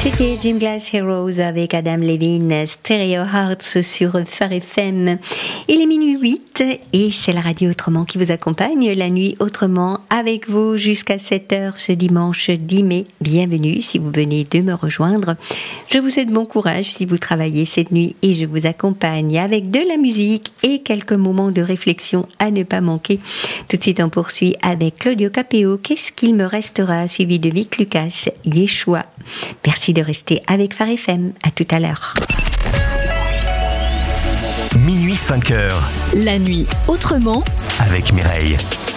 C'était Gym Glass Heroes avec Adam Levine, Stereo Hearts sur Phare FM. Il est minuit 8 et c'est la radio Autrement qui vous accompagne la nuit autrement avec vous jusqu'à 7h ce dimanche 10 mai. Bienvenue si vous venez de me rejoindre. Je vous souhaite bon courage si vous travaillez cette nuit et je vous accompagne avec de la musique et quelques moments de réflexion à ne pas manquer. Tout de suite on poursuit avec Claudio Capéo. Qu'est-ce qu'il me restera, suivi de Vic Lucas, Yeshua. Merci de rester avec Phare FM. À tout à l'heure. Minuit 5h. La nuit autrement avec Mireille.